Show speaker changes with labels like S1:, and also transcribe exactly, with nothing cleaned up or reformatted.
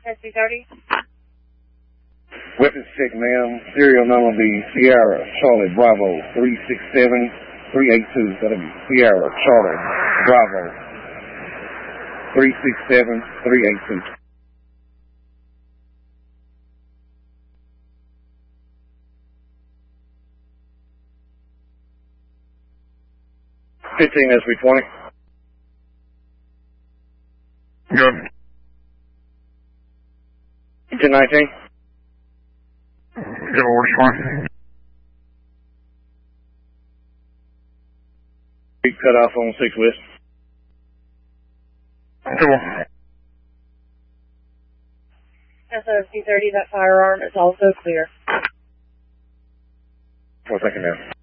S1: S B thirty.
S2: Weapons check, ma'am. Serial number will be Sierra Charlie Bravo three six seven three eight two. That'll be Sierra Charlie Bravo three six seven three eight two. fifteen S B twenty.
S3: Good.
S2: ten nineteen.
S3: Good orders for me.
S2: Cut off on six West.
S3: Cool.
S1: S B thirty, that firearm is also clear.
S2: One second now.